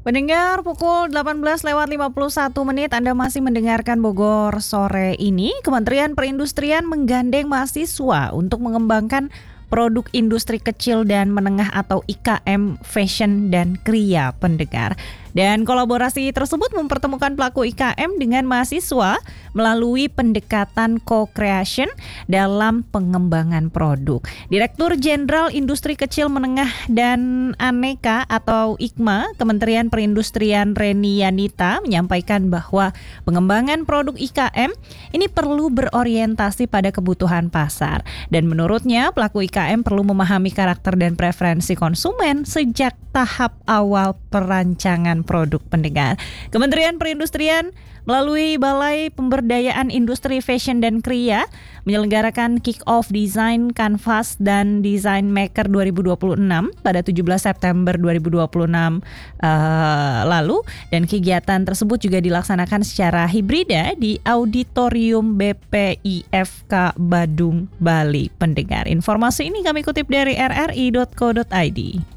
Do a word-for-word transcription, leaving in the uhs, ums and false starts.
Pendengar, pukul delapan belas lewat lima puluh satu menit Anda masih mendengarkan Bogor Sore ini. Kementerian Perindustrian menggandeng mahasiswa untuk mengembangkan produk industri kecil dan menengah atau I K M, fashion dan kriya, pendengar. Dan kolaborasi tersebut mempertemukan pelaku I K M dengan mahasiswa melalui pendekatan co-creation dalam pengembangan produk. Direktur Jenderal Industri Kecil Menengah dan Aneka atau I K M A, Kementerian Perindustrian Reni Yanita menyampaikan bahwa pengembangan produk I K M ini perlu berorientasi pada kebutuhan pasar. Dan menurutnya pelaku I K M perlu memahami karakter dan preferensi konsumen sejak tahap awal perancangan produk, pendengar. Kementerian Perindustrian melalui Balai Pemberdayaan Industri Fashion dan Kriya menyelenggarakan Kick-Off Design Canvas dan Design Maker dua ribu dua puluh enam pada tujuh belas September dua ribu dua puluh enam uh, lalu, dan kegiatan tersebut juga dilaksanakan secara hibrida di Auditorium B P I F K Badung, Bali, pendengar. Informasi ini kami kutip dari r r i dot co dot i d.